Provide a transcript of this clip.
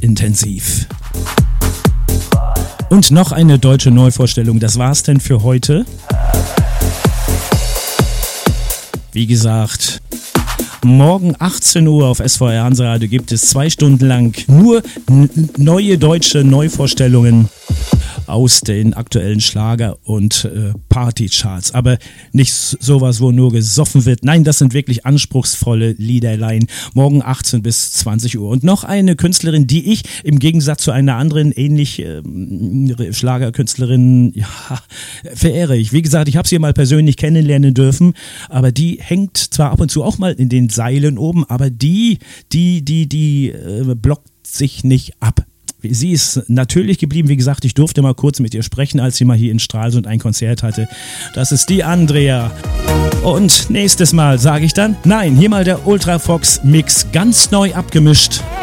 intensiv. Und noch eine deutsche Neuvorstellung, das war's denn für heute. Wie gesagt, morgen 18 Uhr auf SVR Hanseradio gibt es 2 Stunden lang nur neue deutsche Neuvorstellungen aus den aktuellen Schlager- und Partycharts. Aber nicht sowas, wo nur gesoffen wird. Nein, das sind wirklich anspruchsvolle Liederlein. Morgen 18 bis 20 Uhr. Und noch eine Künstlerin, die ich im Gegensatz zu einer anderen ähnlich Schlagerkünstlerin verehre ich. Wie gesagt, ich habe sie mal persönlich kennenlernen dürfen, aber die hängt zwar ab und zu auch mal in den Seilen oben, aber die blockt sich nicht ab. Sie ist natürlich geblieben, wie gesagt, ich durfte mal kurz mit ihr sprechen, als sie mal hier in Stralsund ein Konzert hatte. Das ist die Andrea. Und nächstes Mal sage ich dann, nein, hier mal der Ultrafox Mix, ganz neu abgemischt.